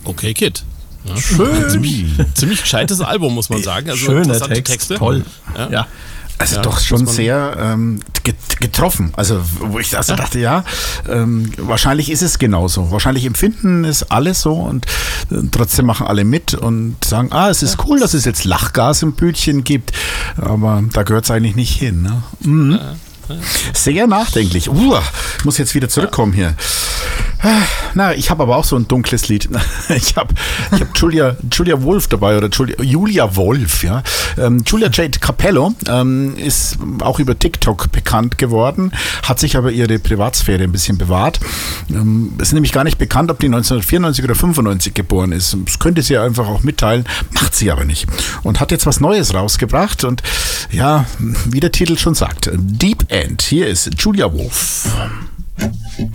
Okay Kid. Ja, Schön. Ziemlich gescheites Album, muss man sagen. Also schöner interessante Text, Texte. toll. Ja. Also doch schon sehr getroffen. Also wo ich dachte, wahrscheinlich ist es genauso. Wahrscheinlich empfinden es alle so und trotzdem machen alle mit und sagen, es ist cool, dass es jetzt Lachgas im Bütchen gibt, aber da gehört es eigentlich nicht hin. Ne? Mhm. Sehr nachdenklich. Ich muss jetzt wieder zurückkommen hier. Ich habe aber auch so ein dunkles Lied. Ich hab Julia Wolf dabei oder Julia Wolf, ja. Julia Jade Capello ist auch über TikTok bekannt geworden, hat sich aber ihre Privatsphäre ein bisschen bewahrt. Es ist nämlich gar nicht bekannt, ob die 1994 oder 95 geboren ist. Das könnte sie einfach auch mitteilen, macht sie aber nicht. Und hat jetzt was Neues rausgebracht und ja, wie der Titel schon sagt, Deep End. Hier ist Julia Wolf.